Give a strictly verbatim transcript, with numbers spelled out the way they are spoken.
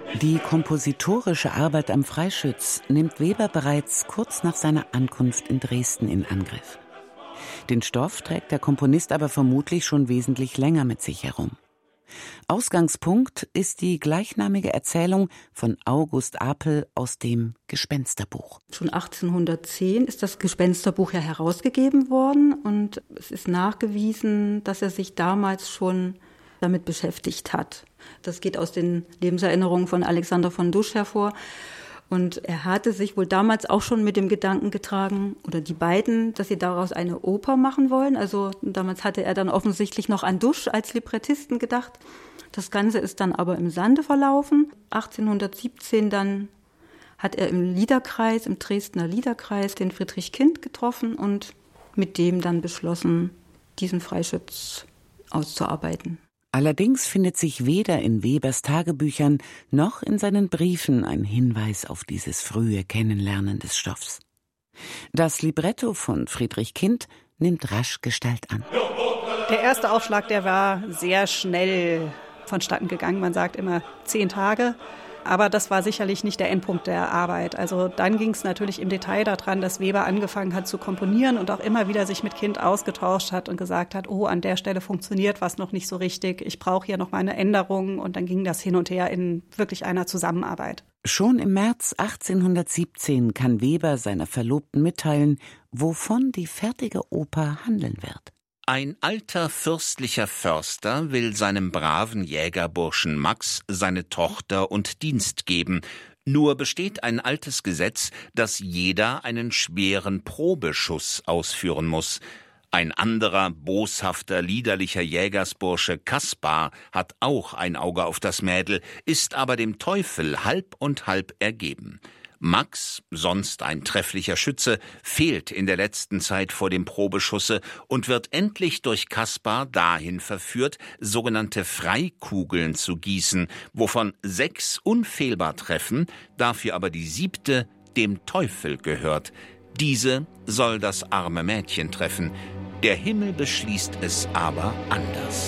Die kompositorische Arbeit am Freischütz nimmt Weber bereits kurz nach seiner Ankunft in Dresden in Angriff. Den Stoff trägt der Komponist aber vermutlich schon wesentlich länger mit sich herum. Ausgangspunkt ist die gleichnamige Erzählung von August Apel aus dem Gespensterbuch. Schon achtzehnhundertzehn ist das Gespensterbuch ja herausgegeben worden und es ist nachgewiesen, dass er sich damals schon damit beschäftigt hat. Das geht aus den Lebenserinnerungen von Alexander von Dusch hervor. Und er hatte sich wohl damals auch schon mit dem Gedanken getragen, oder die beiden, dass sie daraus eine Oper machen wollen. Also damals hatte er dann offensichtlich noch an Dusch als Librettisten gedacht. Das Ganze ist dann aber im Sande verlaufen. achtzehnhundertsiebzehn dann hat er im Liederkreis, im Dresdner Liederkreis, den Friedrich Kind getroffen und mit dem dann beschlossen, diesen Freischütz auszuarbeiten. Allerdings findet sich weder in Webers Tagebüchern noch in seinen Briefen ein Hinweis auf dieses frühe Kennenlernen des Stoffs. Das Libretto von Friedrich Kind nimmt rasch Gestalt an. Der erste Aufschlag, der war sehr schnell vonstatten gegangen. Man sagt immer zehn Tage. Aber das war sicherlich nicht der Endpunkt der Arbeit. Also dann ging es natürlich im Detail daran, dass Weber angefangen hat zu komponieren und auch immer wieder sich mit Kind ausgetauscht hat und gesagt hat, oh, an der Stelle funktioniert was noch nicht so richtig, ich brauche hier noch mal eine Änderung. Und dann ging das hin und her in wirklich einer Zusammenarbeit. Schon im März achtzehnhundertsiebzehn kann Weber seiner Verlobten mitteilen, wovon die fertige Oper handeln wird. Ein alter fürstlicher Förster will seinem braven Jägerburschen Max seine Tochter und Dienst geben. Nur besteht ein altes Gesetz, dass jeder einen schweren Probeschuss ausführen muss. Ein anderer, boshafter, liederlicher Jägersbursche Kaspar hat auch ein Auge auf das Mädel, ist aber dem Teufel halb und halb ergeben. Max, sonst ein trefflicher Schütze, fehlt in der letzten Zeit vor dem Probeschusse und wird endlich durch Kaspar dahin verführt, sogenannte Freikugeln zu gießen, wovon sechs unfehlbar treffen, dafür aber die siebte dem Teufel gehört. Diese soll das arme Mädchen treffen. Der Himmel beschließt es aber anders.